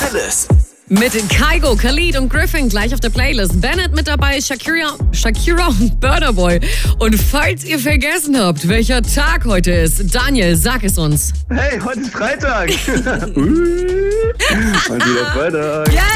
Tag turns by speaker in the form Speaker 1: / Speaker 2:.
Speaker 1: Phyllis.
Speaker 2: Mit Kygo, Khalid und Griffin gleich auf der Playlist. Bennett mit dabei, Shakira und Burna Boy. Und falls ihr vergessen habt, welcher Tag heute ist, Daniel, sag es uns.
Speaker 3: Hey, heute ist Freitag. Heute wieder Freitag.
Speaker 2: Ja.